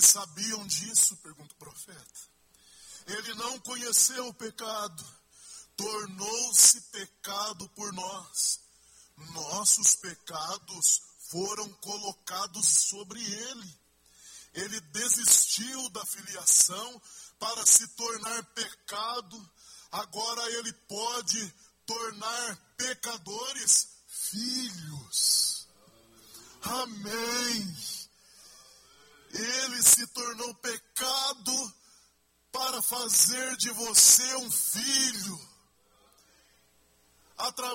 sabiam disso? Pergunta o profeta. Ele não conheceu o pecado, tornou-se pecado por nós. Nossos pecados foram colocados sobre ele. Ele desistiu da filiação para se tornar pecado. Agora ele pode tornar pecadores filhos. Amém. Ele se tornou pecado para fazer de você um filho. Através